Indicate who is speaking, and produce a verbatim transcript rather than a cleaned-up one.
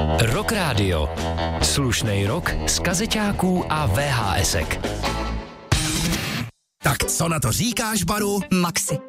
Speaker 1: Rock Radio. Slušnej rock z kazeťáků a vé há esek.
Speaker 2: Tak co na to říkáš, Baru?
Speaker 3: Maxi.